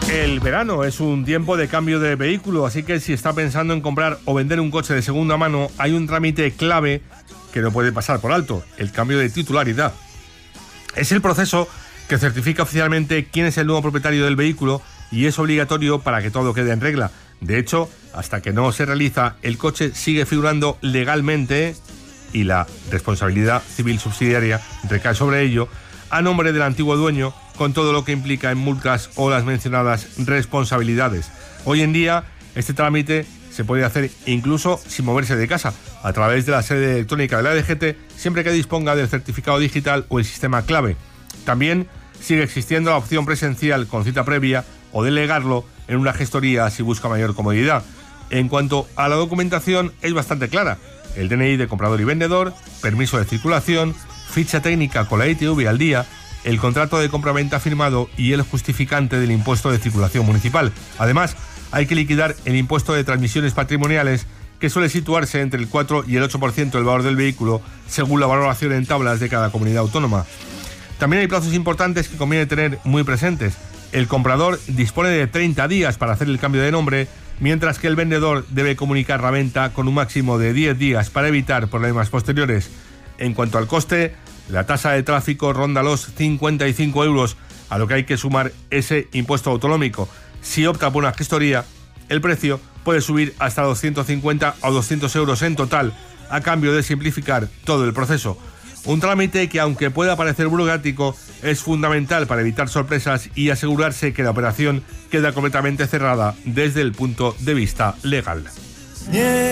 El verano es un tiempo de cambio de vehículo, así que si está pensando en comprar o vender un coche de segunda mano, hay un trámite clave que no puede pasar por alto: el cambio de titularidad. Es el proceso que certifica oficialmente quién es el nuevo propietario del vehículo y es obligatorio para que todo quede en regla. De hecho, hasta que no se realiza, el coche sigue figurando legalmente y la responsabilidad civil subsidiaria recae sobre ello a nombre del antiguo dueño, con todo lo que implica en multas o las mencionadas responsabilidades. Hoy en día, este trámite se puede hacer incluso sin moverse de casa, a través de la sede electrónica de la DGT, siempre que disponga del certificado digital o el sistema clave. También sigue existiendo la opción presencial con cita previa o delegarlo en una gestoría si busca mayor comodidad. En cuanto a la documentación, es bastante clara: el DNI de comprador y vendedor, permiso de circulación, ficha técnica con la ITV al día, el contrato de compraventa firmado y el justificante del impuesto de circulación municipal. Además, hay que liquidar el impuesto de transmisiones patrimoniales, que suele situarse entre el 4 y el 8% del valor del vehículo, según la valoración en tablas de cada comunidad autónoma. También hay plazos importantes que conviene tener muy presentes. El comprador dispone de 30 días para hacer el cambio de nombre, mientras que el vendedor debe comunicar la venta con un máximo de 10 días para evitar problemas posteriores. En cuanto al coste, la tasa de tráfico ronda los 55 euros, a lo que hay que sumar ese impuesto autonómico. Si opta por una gestoría, el precio puede subir hasta 250 o 200 euros en total, a cambio de simplificar todo el proceso. Un trámite que, aunque pueda parecer burocrático, es fundamental para evitar sorpresas y asegurarse que la operación queda completamente cerrada desde el punto de vista legal.